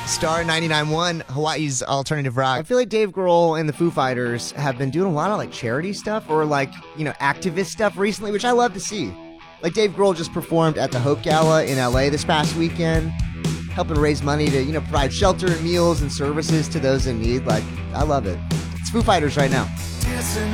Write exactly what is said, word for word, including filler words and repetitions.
Star ninety-nine point one, Hawaii's alternative rock. I feel like Dave Grohl and the Foo Fighters have been doing a lot of like charity stuff or like, you know, activist stuff recently, which I love to see. Like Dave Grohl just performed at the Hope Gala in L A this past weekend, helping raise money to, you know, provide shelter and meals and services to those in need. Like, I love it. It's Foo Fighters right now. Dancing